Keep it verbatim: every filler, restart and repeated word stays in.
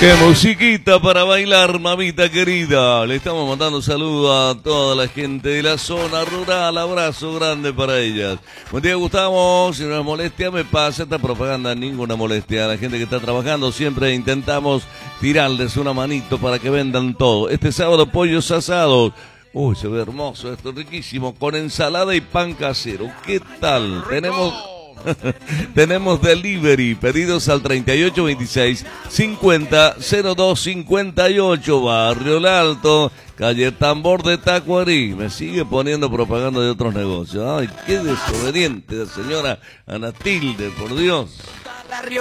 Qué musiquita para bailar, mamita querida. Le estamos mandando saludos a toda la gente de la zona rural. Abrazo grande para ellas. Buen día, Gustavo. Si no es molestia, me pasa esta propaganda. Ninguna molestia. A la gente que está trabajando siempre intentamos tirarles una manito para que vendan todo. Este sábado, pollos asados. Uy, se ve hermoso esto, riquísimo. Con ensalada y pan casero. ¿Qué tal? Tenemos... Tenemos delivery, pedidos al treinta y ocho veintiséis cincuenta cero dos cincuenta y ocho, Barrio El Alto, calle Tambor de Tacuarí. Me sigue poniendo propaganda de otros negocios. Ay, qué desobediente, señora Anatilde, por Dios.